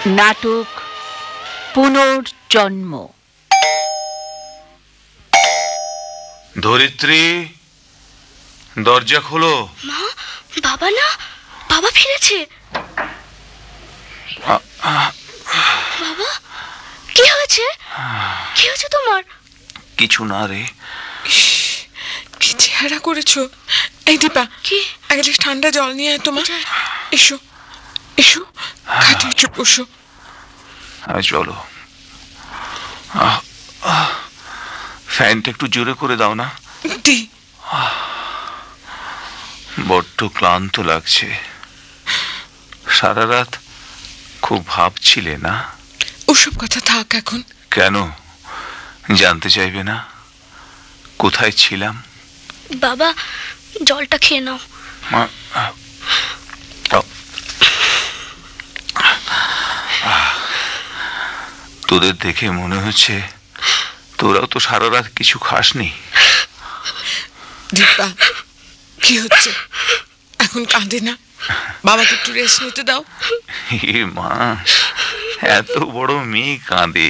নাটক পুনর্জন্ম। ধরিত্রী, দরজা খোলো। মা, বাবা না, বাবা ফিরেছে। বাবা, কি হয়েছে? কি হয়েছে তোমার? কিছু না রে। কি চেহারা করেছো! এই দীপা, কি? এক গ্লাস ঠান্ডা জল নিয়ে আয় তোমার। এসো এসো, খাটে একটু বসো। চলো, ফ্যানটা একটু জোরে করে দাও না। দি, বড্ড ক্লান্ত লাগছে। সারা রাত খুব ভাবছিলে না? ওসব কথা থাক এখন। কেন, জানতে চাইবে না কোথায় ছিলাম? বাবা, জলটা খেয়ে নাও। তোদের দেখে মনে হচ্ছে তোরাও তো সারা রাত কিছু খাসনি। দীপা, কি হচ্ছে? এখন কাঁদে না, বাবাকে একটু রেস্ট নিতে দাও। এ মা, এত বড় মেয়ে কাঁদে?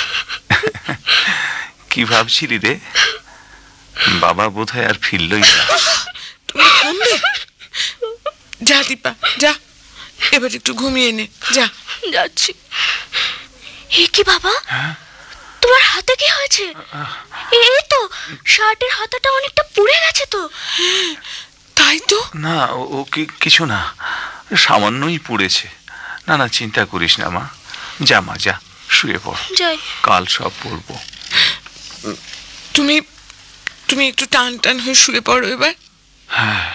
কি ভাবছিলি রে? বাবা বোধহয় আর ফিরলই না। তুমি থামবে? যা দীপা যা, এবার একটু ঘুমিয়ে নে, যা। যাচ্ছি। এ কি বাবা, তোমার হাতে কি হয়েছে? এই তো শার্টের হাতাটা অনেকটা পুড়ে গেছে তো। তাই তো। না, ও কিছু না, সামান্যই পুড়েছে। না না, চিন্তা করিস না মা। যা মা, যা শুয়ে পড়, যাই। কাল সব পড়বো। তুমি তুমি একটু টান টান হয়ে শুয়ে পড়ো এবার। হ্যাঁ।